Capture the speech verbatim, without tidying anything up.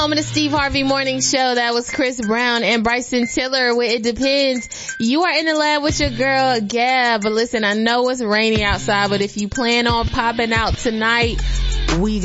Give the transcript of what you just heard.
Home of the Steve Harvey Morning Show. That was Chris Brown and Bryson Tiller with It Depends. You are in the lab with your girl, Gab. But listen, I know it's rainy outside, but if you plan on popping out tonight, we